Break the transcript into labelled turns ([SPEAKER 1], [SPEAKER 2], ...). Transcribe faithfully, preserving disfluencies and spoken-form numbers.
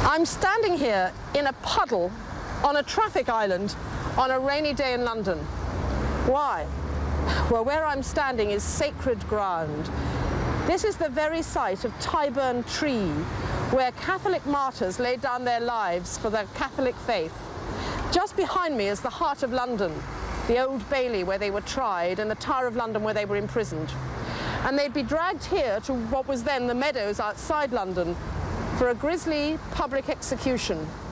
[SPEAKER 1] I'm standing here in a puddle on a traffic island on a rainy day in London. Why? Well, where I'm standing is sacred ground. This is the very site of Tyburn Tree, where Catholic martyrs laid down their lives for their Catholic faith. Just behind me is the heart of London, the Old Bailey where they were tried, and the Tower of London where they were imprisoned. And they'd be dragged here to what was then the Meadows outside London for a grisly public execution.